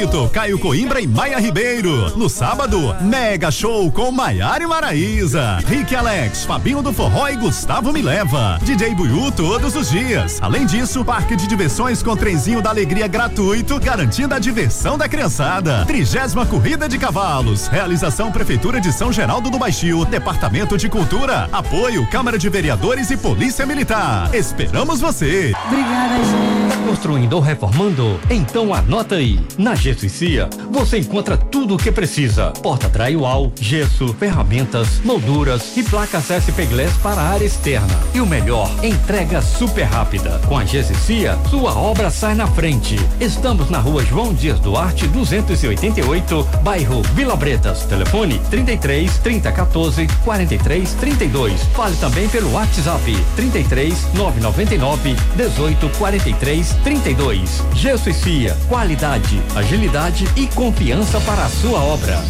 Caio Coimbra e Maia Ribeiro. No sábado, mega show com Maiara e Maraísa, Rick Alex, Fabinho do Forró e Gustavo Me Leva. DJ Buiú todos os dias. Além disso, parque de diversões com trenzinho da alegria gratuito, garantindo a diversão da criançada. 30ª Corrida de Cavalos. Realização Prefeitura de São Geraldo do Baixio, Departamento de Cultura. Apoio Câmara de Vereadores e Polícia Militar. Esperamos você. Obrigada, gente. Tá construindo ou reformando? Então anota aí. Na Gesso&Cia, você encontra tudo o que precisa: porta drywall, gesso, ferramentas, molduras e placas SP Glass para a área externa. E o melhor, entrega super rápida. Com a Gesso&Cia, sua obra sai na frente. Estamos na Rua João Dias Duarte, 288, bairro Vila Bretas. Telefone 33 3014 43 32. Fale também pelo WhatsApp 33 999 18 43 32. Gesso&Cia, qualidade, agilidade e confiança para a sua obra.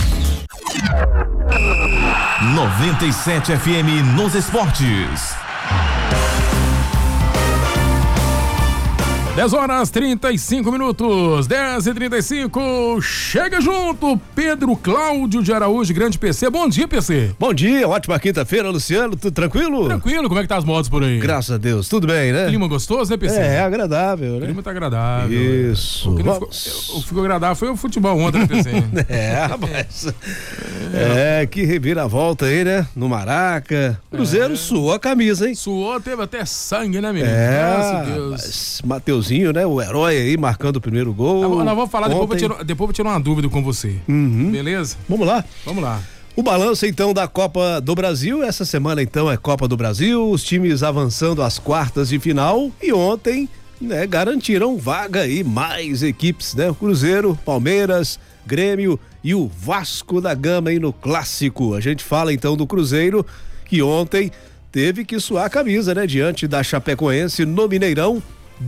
97 FM nos esportes. 10h35, 10h35. Chega junto, Pedro Cláudio de Araújo, grande PC. Bom dia, PC. Bom dia, ótima quinta-feira, Luciano. Tudo tranquilo? Tranquilo, como é que tá as motos por aí? Graças a Deus, tudo bem, né? Clima gostoso, né, PC? É agradável, né? O clima tá agradável. Isso. O que ficou agradável foi o futebol ontem, né, PC? Rapaz. Que reviravolta aí, né? No Maraca. Cruzeiro suou a camisa, hein? Suou, teve até sangue, né, menino? Graças a Deus. Mateuzinho, né? O herói aí, marcando o primeiro gol. Nós vamos falar, depois eu vou tirar uma dúvida com você. Beleza? Vamos lá? Vamos lá. O balanço, então, da Copa do Brasil. Essa semana, então, é Copa do Brasil. Os times avançando às quartas de final. E ontem, né, garantiram vaga aí, mais equipes, né? O Cruzeiro, Palmeiras, Grêmio e o Vasco da Gama aí no Clássico. A gente fala, então, do Cruzeiro, que ontem teve que suar a camisa, né? Diante da Chapecoense no Mineirão.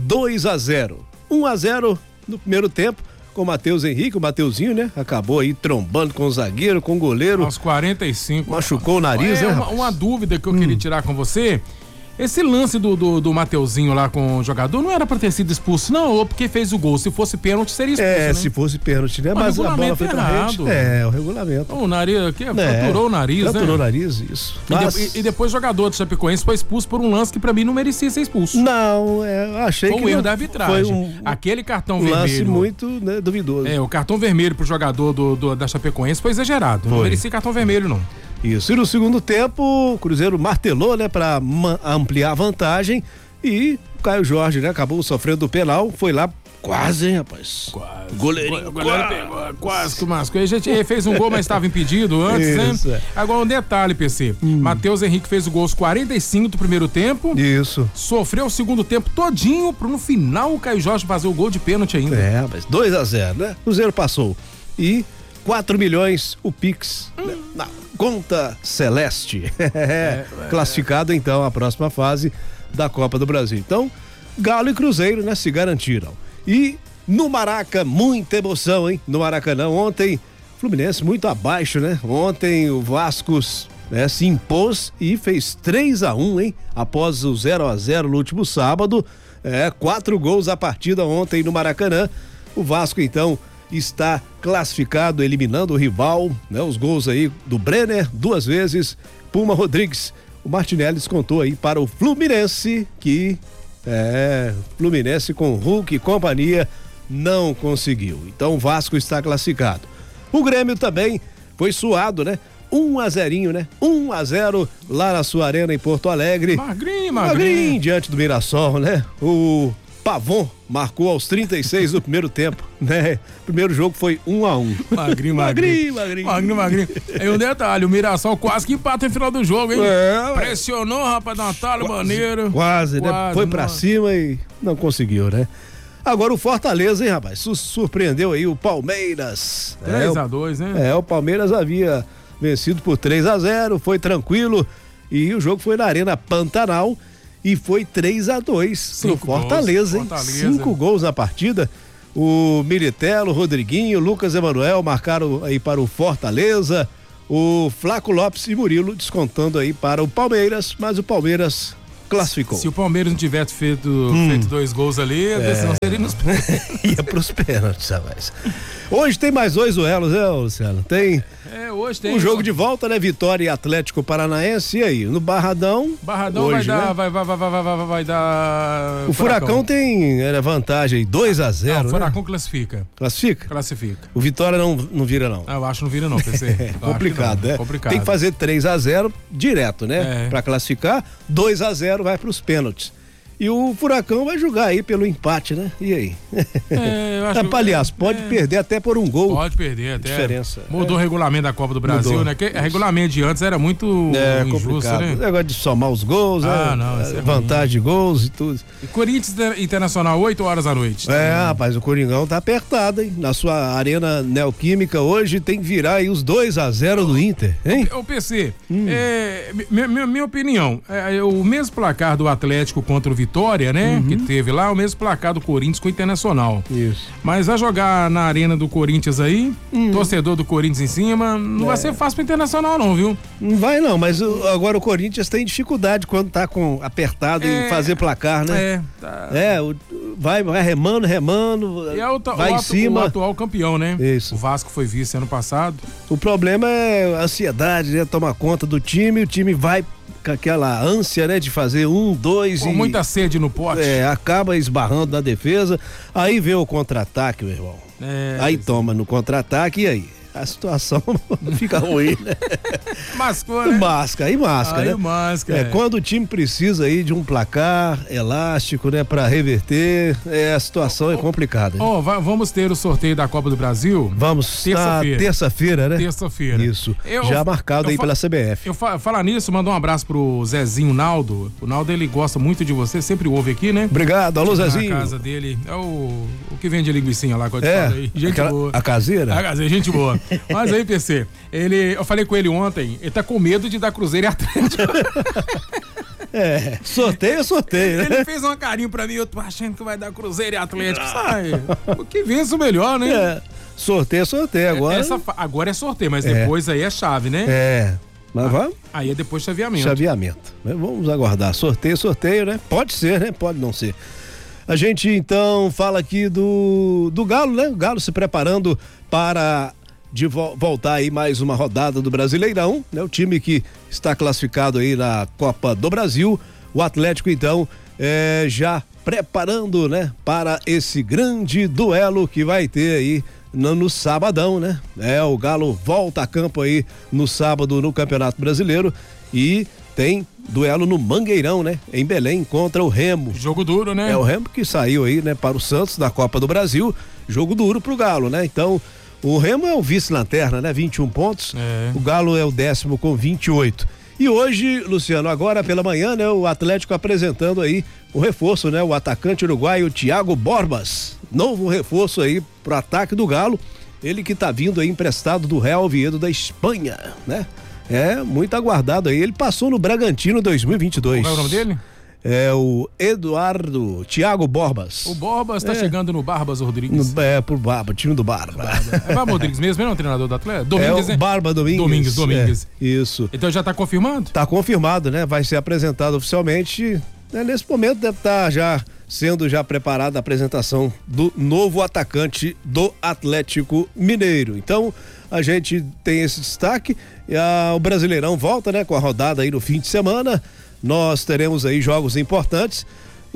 2-0. 1-0 no primeiro tempo, com o Matheus Henrique, o Mateuzinho, né? Acabou aí trombando com o zagueiro, com o goleiro. Aos 45. Machucou o nariz, né? Uma dúvida que eu queria tirar com você. Esse lance do Mateuzinho lá com o jogador não era pra ter sido expulso, não, ou porque fez o gol. Se fosse pênalti, seria expulso, né? Se fosse pênalti, né? Mas a bola foi pra rede. O regulamento. O nariz aqui, fraturou o nariz, né? Fraturou o nariz, isso. E depois o jogador do Chapecoense foi expulso por um lance que pra mim não merecia ser expulso. Não, achei que... Foi um erro da arbitragem. Foi aquele cartão vermelho... lance muito, né, duvidoso. O cartão vermelho pro jogador da Chapecoense foi exagerado. Não merecia cartão vermelho, não. Isso, e no segundo tempo, o Cruzeiro martelou, né, pra ampliar a vantagem, e o Caio Jorge, né, acabou sofrendo o penal, foi lá quase, hein, rapaz? Quase. Goleirinho, quase que o Masco. Ele fez um gol, mas estava impedido antes, isso, né? Agora um detalhe, PC. Matheus Henrique fez o gol aos 45 do primeiro tempo. Isso. Sofreu o segundo tempo todinho, pro no final o Caio Jorge fazer o gol de pênalti ainda. Mas 2-0, né? O Cruzeiro passou. E 4 milhões o Pix, né, na conta celeste. Classificado, então, a próxima fase da Copa do Brasil. Então, Galo e Cruzeiro, né, se garantiram. E no Maraca, muita emoção, hein? No Maracanã, ontem, Fluminense muito abaixo, né? Ontem o Vasco, né, se impôs e fez 3-1, hein? Após o 0-0 no último sábado. 4 gols a partida ontem no Maracanã. O Vasco, então, está classificado, eliminando o rival, né? Os gols aí do Brenner, 2 vezes, Puma Rodrigues. O Martinelli descontou aí para o Fluminense, que Fluminense com Hulk e companhia não conseguiu. Então o Vasco está classificado. O Grêmio também foi suado, né? 1-0, né? 1-0 lá na sua arena em Porto Alegre. Magrinho diante do Mirassol, né? O Pavon marcou aos 36 do primeiro tempo, né? Primeiro jogo foi 1-1. Magrinho. Aí um detalhe, o Mirassol quase que empata no final do jogo, hein? Pressionou, rapaz, dá uma talha maneira. Quase, né? Foi pra cima e não conseguiu, né? Agora o Fortaleza, hein, rapaz? Surpreendeu aí o Palmeiras. 3-2, né? O Palmeiras havia vencido por 3-0, foi tranquilo e o jogo foi na Arena Pantanal. E foi 3-2 pro Fortaleza, hein? 5 gols na partida. O Militelo, Rodriguinho, Lucas Emanuel marcaram aí para o Fortaleza. O Flaco Lopes e Murilo descontando aí para o Palmeiras, mas o Palmeiras classificou. Se o Palmeiras não tivesse feito 2 gols ali, a decisão seria nos pênaltis. Ia pros pênaltis, rapaz. Hoje tem mais 2 duelos, né, Luciano? Hoje tem. Um jogo de volta, né? Vitória e Atlético Paranaense. E aí? No Barradão. Hoje, vai né? dar. O Furacão tem vantagem 2-0. O Furacão classifica. Classifica? O Vitória não vira, não. Eu acho que não vira, não, PC. Complicado, né? Complicado. Tem que fazer 3-0 direto, né? Pra classificar. 2-0 vai pros pênaltis. E o Furacão vai jogar aí pelo empate, né? E aí? Eu acho aliás, pode perder até por um gol. Pode perder até. Diferença. Mudou o regulamento da Copa do Brasil, Mudou. né? O regulamento de antes era muito injusto, complicado. né? O negócio de somar os gols, vantagem de gols e tudo. E Corinthians Internacional, 8h da noite. Rapaz, o Coringão tá apertado, hein? Na sua Arena Neoquímica hoje tem que virar aí os 2-0 do Inter, hein? Ô PC, minha opinião, o mesmo placar do Atlético contra o Vitória, né? Que teve lá, o mesmo placar do Corinthians com o Internacional. Isso. Mas vai jogar na arena do Corinthians aí, torcedor do Corinthians em cima, não vai ser fácil pro Internacional não, viu? Não vai não, mas agora o Corinthians tem dificuldade quando tá apertado em fazer placar, né? Vai remando, E vai em cima. O atual campeão, né? Isso. O Vasco foi vice ano passado. O problema é a ansiedade, né? Tomar conta do time, o time vai com aquela ânsia, né, de fazer 1, 2 com muita sede no pote. Acaba esbarrando na defesa, aí vem o contra-ataque, meu irmão. Aí toma no contra-ataque e aí? A situação fica ruim, né? Mascou, né? Masca, né? Quando o time precisa aí de um placar elástico, né, pra reverter, a situação é complicada. Vamos ter o sorteio da Copa do Brasil? Vamos, terça-feira, né? Terça-feira. Isso, já marcado aí pela CBF. Falar nisso, mandar um abraço pro Zezinho Naldo. O Naldo, ele gosta muito de você, sempre ouve aqui, né? Obrigado, alô Zezinho. Na casa dele, é o que vende linguicinha lá, que eu te falo aí. Gente boa. A caseira? A caseira, gente boa. Mas aí, PC, eu falei com ele ontem, ele tá com medo de dar Cruzeiro e Atlético. Sorteio, né? Ele fez uma carinha pra mim, eu tô achando que vai dar Cruzeiro e Atlético. O que vença o melhor, né? Sorteio agora. Agora é sorteio, mas depois aí é chave, né? Mas vamos? Aí é depois chaveamento. Vamos aguardar. Sorteio, né? Pode ser, né? Pode não ser. A gente então fala aqui do Galo, né? O Galo se preparando para voltar aí mais uma rodada do Brasileirão, né? O time que está classificado aí na Copa do Brasil, o Atlético então já preparando, né? Para esse grande duelo que vai ter aí no sabadão, né? O Galo volta a campo aí no sábado no Campeonato Brasileiro e tem duelo no Mangueirão, né? Em Belém contra o Remo. Jogo duro, né? O Remo que saiu aí, né? Para o Santos da Copa do Brasil, jogo duro pro Galo, né? Então, o Remo é o vice-lanterna, né? 21 pontos. O Galo é o 10º com 28. E hoje, Luciano, agora pela manhã, né? O Atlético apresentando aí o reforço, né? O atacante uruguaio Thiago Borbas. Novo reforço aí pro ataque do Galo. Ele que tá vindo aí emprestado do Real Oviedo da Espanha, né? Muito aguardado aí. Ele passou no Bragantino 2022. Qual é o nome dele? É o Eduardo Thiago Borbas. O Borbas tá chegando no Barbas Rodrigues. Por Barba, time do Barba. É Barba Rodrigues mesmo, ele é o treinador do Atlético? Domingues, o Barba Domingues. Domingues. Isso. Então já tá confirmado? Tá confirmado, né? Vai ser apresentado oficialmente. Nesse momento deve estar sendo preparada a apresentação do novo atacante do Atlético Mineiro. Então, a gente tem esse destaque. O Brasileirão volta, né? Com a rodada aí no fim de semana. Nós teremos aí jogos importantes.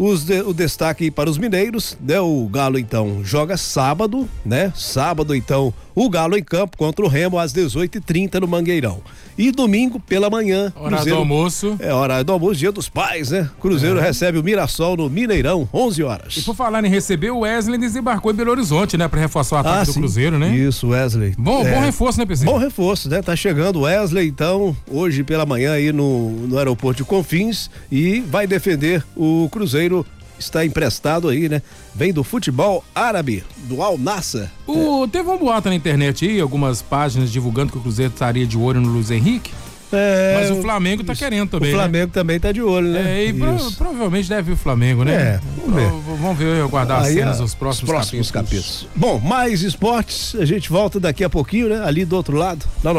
O destaque para os mineiros, né? O Galo então joga sábado, né? Sábado então o Galo em campo contra o Remo às 18h30 no Mangueirão. E domingo pela manhã. Horário do almoço. Horário do almoço, dia dos pais, né? Cruzeiro recebe o Mirassol no Mineirão, 11 horas. E por falar em receber, o Wesley desembarcou em Belo Horizonte, né? Pra reforçar o ataque do Cruzeiro, né? Isso, Wesley. Bom reforço, né, PC? Bom reforço, né? Tá chegando o Wesley, então, hoje pela manhã aí no aeroporto de Confins e vai defender o Cruzeiro. Está emprestado aí, né? Vem do futebol árabe, do Al Nassr. Teve um boato na internet aí, algumas páginas divulgando que o Cruzeiro estaria de olho no Luiz Henrique. Mas o Flamengo tá querendo também. O Flamengo também tá de olho, né? Provavelmente deve vir o Flamengo, né? Vamos ver, aguardar as cenas dos próximos capítulos. Bom, mais esportes, a gente volta daqui a pouquinho, né? Ali do outro lado, na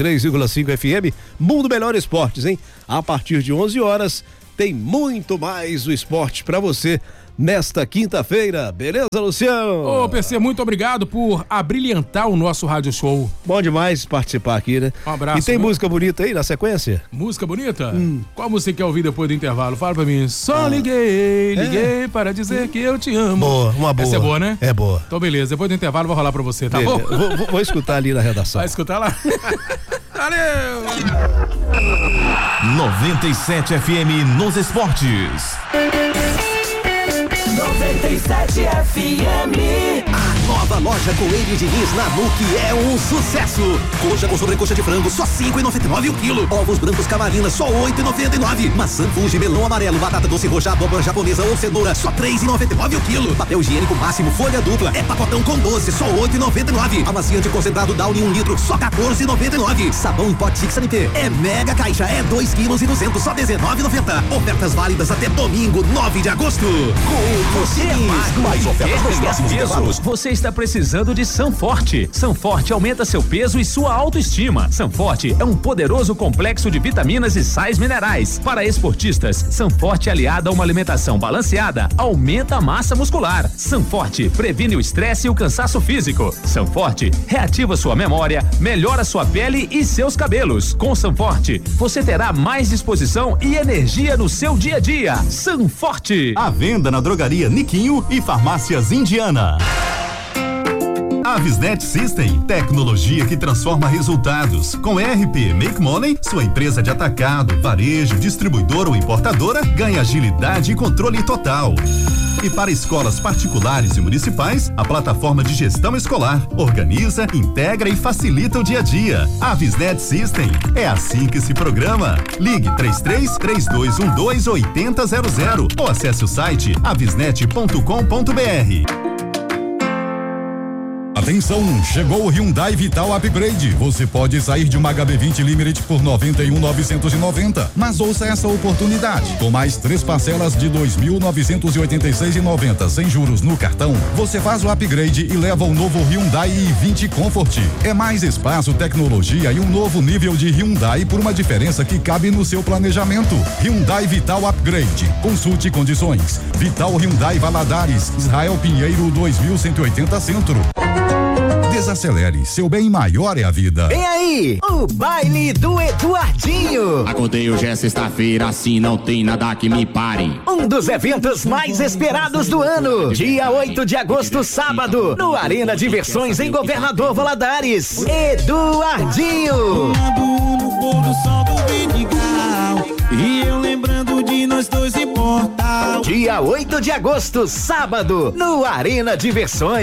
93,5 FM, Mundo Melhor Esportes, hein? A partir de 11 horas, tem muito mais o esporte pra você nesta quinta-feira. Beleza, Luciano? Ô, PC, muito obrigado por abrilhantar o nosso rádio show. Bom demais participar aqui, né? Um abraço. E tem música bonita aí na sequência? Música bonita? Qual música você quer ouvir depois do intervalo? Fala pra mim. Só liguei para dizer que eu te amo. Boa, uma boa. Essa é boa, né? É boa. Então beleza, depois do intervalo vou rolar pra você, tá bom? Vou escutar ali na redação. Vai escutar lá? Valeu! 97 FM nos esportes. 97 FM. A nova loja Coelho Diniz na NUC é um sucesso. Coxa com sobrecoxa de frango, só R$5,99 o quilo. Ovos brancos Camarina, só R$8,99. Maçã Fuji, melão amarelo, batata doce roxa, abóbora japonesa ou cenoura, só R$3,99 o quilo. Papel higiênico máximo, folha dupla, é pacotão com 12, só R$8,99. Amaciante concentrado Downy 1 litro, só R$14,99. Sabão em pote Six Sanité, é mega caixa, é 2,2 kg, só R$19,90. Ofertas válidas até domingo, 9 de agosto. Você é mais ofertas nos próximos intervalos. Você está precisando de Sanforte. Sanforte aumenta seu peso e sua autoestima. Sanforte é um poderoso complexo de vitaminas e sais minerais. Para esportistas, Sanforte aliada a uma alimentação balanceada aumenta a massa muscular. Sanforte previne o estresse e o cansaço físico. Sanforte reativa sua memória, melhora sua pele e seus cabelos. Com Sanforte, você terá mais disposição e energia no seu dia a dia. Sanforte. À venda na drogaria Niquinho e farmácias Indiana. Avisnet System, tecnologia que transforma resultados. Com ERP Make Money, sua empresa de atacado, varejo, distribuidora ou importadora ganha agilidade e controle total. E para escolas particulares e municipais, a plataforma de gestão escolar organiza, integra e facilita o dia a dia. Avisnet System, é assim que se programa. Ligue 33-3212-8000 ou acesse o site avisnet.com.br. Atenção, chegou o Hyundai Vital Upgrade. Você pode sair de uma HB20 Limited por R$91.990, mas ouça essa oportunidade. Com mais 3 parcelas de R$2.986,90 sem juros no cartão, você faz o upgrade e leva o novo Hyundai i20 Comfort. É mais espaço, tecnologia e um novo nível de Hyundai por uma diferença que cabe no seu planejamento. Hyundai Vital Upgrade. Consulte condições. Vital Hyundai Valadares, Israel Pinheiro 2180 Centro. Desacelere, seu bem maior é a vida. Vem aí, o baile do Eduardinho. Acordei hoje é sexta-feira, assim não tem nada que me pare. Um dos eventos mais esperados do ano. Dia 8 de agosto, sábado, no Arena Diversões em Governador Valadares. Eduardinho. E eu lembrando de nós dois em Portal. Dia 8 de agosto, sábado, no Arena Diversões.